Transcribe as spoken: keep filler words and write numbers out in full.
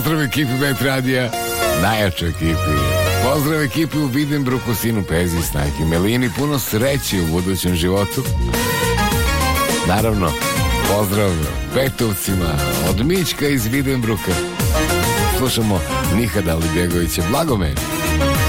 Pozdrav ekipi Bet Radija, najjačoj ekipi. Pozdrav ekipi u Vidnbruku, sinu Pezi, Snajki, Melini, puno sreće u budućem životu. Naravno, pozdrav Petovcima od Mićka iz Vidnbruka. Slušamo Nihada Libjegovića, blago meni.